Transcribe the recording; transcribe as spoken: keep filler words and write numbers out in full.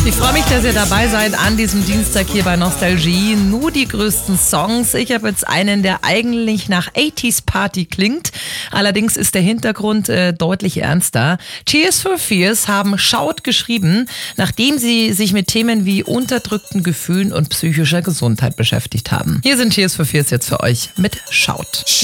Ich freue mich, dass ihr dabei seid an diesem Dienstag hier bei Nostalgie. Nur die größten Songs. Ich habe jetzt einen, der eigentlich nach achtziger Party klingt. Allerdings ist der Hintergrund äh, deutlich ernster. Tears for Fears haben Shout geschrieben, nachdem sie sich mit Themen wie unterdrückten Gefühlen und psychischer Gesundheit beschäftigt haben. Hier sind Tears for Fears jetzt für euch mit Shout.